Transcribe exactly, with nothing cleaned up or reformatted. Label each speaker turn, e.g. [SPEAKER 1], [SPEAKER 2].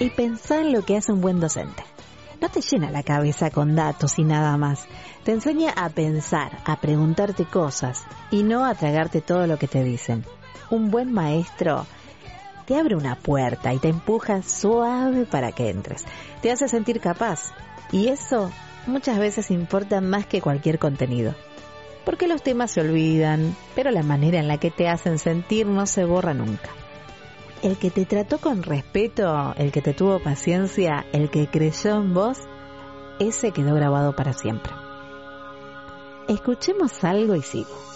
[SPEAKER 1] y pensá en lo que hace un buen docente. No te llena la cabeza con datos y nada más. Te enseña a pensar, a preguntarte cosas y no a tragarte todo lo que te dicen. Un buen maestro te abre una puerta y te empuja suave para que entres. Te hace sentir capaz y eso muchas veces importa más que cualquier contenido. Porque los temas se olvidan, pero la manera en la que te hacen sentir no se borra nunca. El que te trató con respeto, el que te tuvo paciencia, el que creyó en vos, ese quedó grabado para siempre. Escuchemos algo y sigo.